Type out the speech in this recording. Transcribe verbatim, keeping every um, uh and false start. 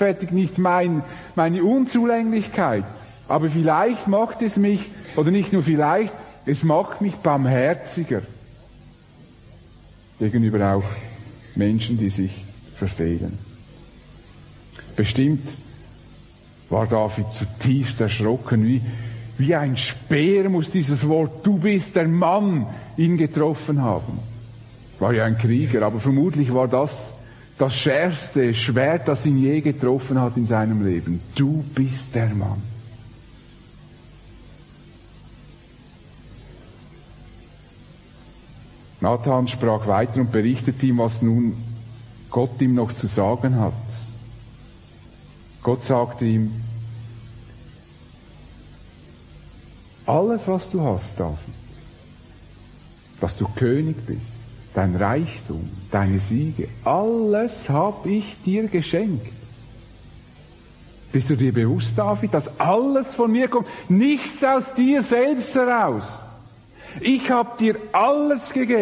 rechtfertigt nicht mein, meine Unzulänglichkeit. Aber vielleicht macht es mich, oder nicht nur vielleicht, es macht mich barmherziger gegenüber auch Menschen, die sich verfehlen. Bestimmt war David zutiefst erschrocken, wie, wie ein Speer muss dieses Wort, du bist der Mann, ihn getroffen haben. War ja ein Krieger, aber vermutlich war das das schärfste Schwert, das ihn je getroffen hat in seinem Leben. Du bist der Mann. Nathan sprach weiter und berichtete ihm, was nun Gott ihm noch zu sagen hat. Gott sagte ihm, alles, was du hast, David, dass du König bist, dein Reichtum, deine Siege, alles habe ich dir geschenkt. Bist du dir bewusst, David, dass alles von mir kommt, nichts aus dir selbst heraus. Ich habe dir alles gegeben.